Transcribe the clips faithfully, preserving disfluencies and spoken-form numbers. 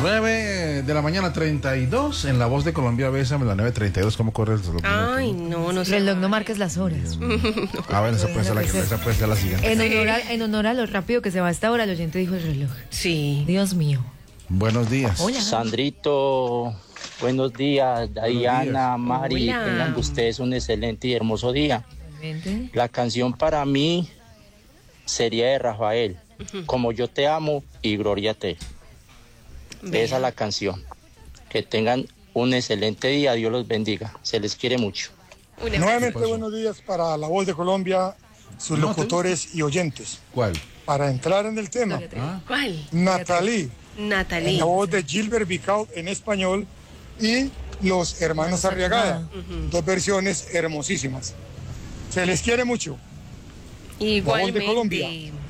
nueve de la mañana, treinta y dos. En La Voz de Colombia, Bésame, la nueve treinta y dos. ¿Cómo corre el reloj? Ay, no, no sé. Reloj, no marques las horas. A ver, esa puede ser la, esa puede ser la siguiente. En honor, a, en honor a lo rápido que se va esta hora, el oyente dijo el reloj. Sí. Dios mío. Buenos días. Hola. Sandrito, buenos días. Diana, Mari, Hola. tengan ustedes un excelente y hermoso día. Realmente. La canción para mí sería de Rafael, Como yo te amo y Gloria a ti. Esa es la canción. Que tengan un excelente día, Dios los bendiga. Se les quiere mucho. Una Nuevamente pasó? buenos días para La Voz de Colombia, sus ¿No te locutores y oyentes. ¿Cuál? Para entrar en el tema, Ah, ¿Cuál? Natalie, Natalie. la voz de Gilbert Vicaut en español y los hermanos Arriagada, dos versiones hermosísimas. Se les quiere mucho. Igualmente. de Colombia.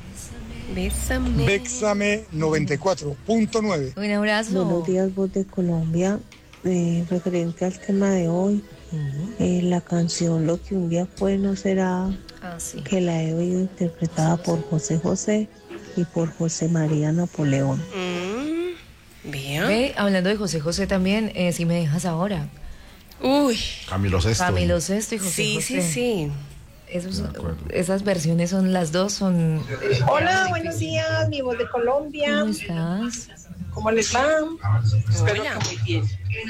Bésame. Bexame noventa y cuatro punto nueve. Un abrazo. Buenos días, Voz de Colombia. Eh, referente al tema de hoy, eh, la canción Lo que un día fue no será, Ah, sí. que la he oído interpretada por José José y por José María Napoleón. Mm, Bien. Ve, hablando de José José también, eh, si me dejas ahora. Uy. Camilo Sesto. Camilo Sesto y José Sí, José. sí, sí. Esos- De acuerdo. esas versiones son las dos, son... Hola, buenos días, mi Voz de Colombia. ¿Cómo estás? ¿Cómo les va? Espero Hola. que muy bien.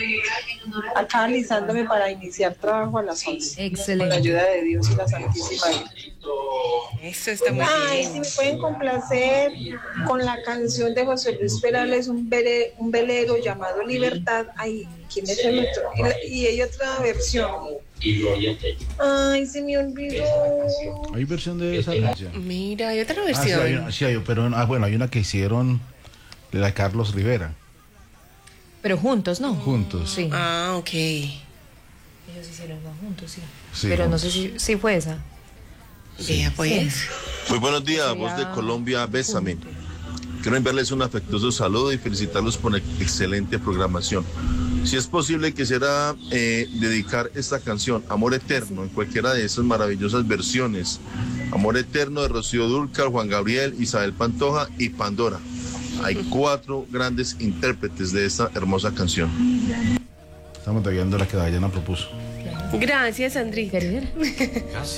Acá alistándome para iniciar trabajo a las once. Con la Excelente. ayuda de Dios y la Santísima Virgen. Eso está muy Ay, si bien. me pueden complacer con la canción de José Luis Perales, un, vele- un velero llamado Libertad. Ay, ¿quién es el otro? Y, la- y hay otra versión. Ay, se me olvidó. ¿Hay versión de esa canción? Mira, hay otra Ah, sí, versión. hay una, sí, hay, pero ah, bueno, hay una que hicieron de la Carlos Rivera, Pero juntos, ¿no? juntos. Sí. Ah, ok. Ellos hicieron más juntos, sí. Sí, Pero no juntos. sé si, si fue esa. Vea, pues. Muy buenos días, Sería Voz de Colombia, Bésame. Quiero enviarles un afectuoso saludo y felicitarlos por la excelente programación. Si es posible, quisiera eh, dedicar esta canción, Amor Eterno, en cualquiera de esas maravillosas versiones. Amor Eterno de Rocío Dúrcal, Juan Gabriel, Isabel Pantoja y Pandora. Hay cuatro grandes intérpretes de esta hermosa canción. Estamos viendo la que Dayana propuso. Gracias, Andrita. ¿Querer?